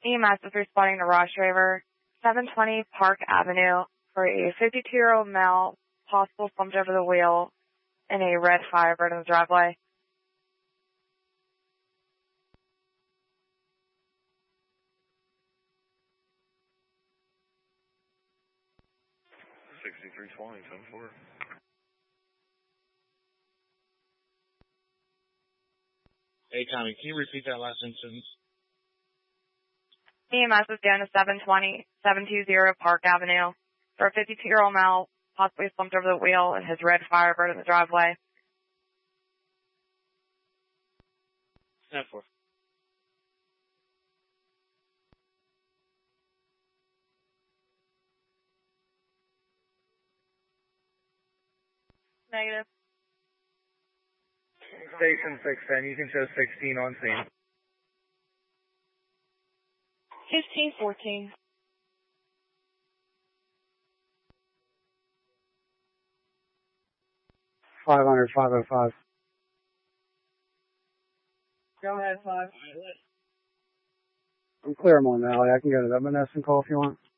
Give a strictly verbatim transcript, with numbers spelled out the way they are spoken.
E M S is responding to rush driver seven twenty Park Avenue for a fifty-two-year-old male, possible slumped over the wheel in a red Firebird in the driveway. sixty-three twenty, ten four. Hey, Tommy, can you repeat that last instance? E M S is down to seven twenty, seven two zero Park Avenue for a fifty-two-year-old male, possibly slumped over the wheel in his red Firebird in the driveway. ten four. Negative. Station six ten, you can show sixteen on scene. fifteen fourteen. five hundred, five oh five. Go ahead, five. I'm clear, I'm on the alley. I can go to the Menneson call if you want.